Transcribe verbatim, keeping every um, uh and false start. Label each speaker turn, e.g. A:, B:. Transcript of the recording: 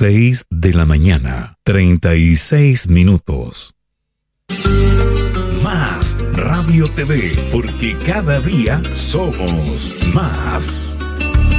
A: seis de la mañana, treinta y seis minutos. Más Radio T V, porque cada día somos más.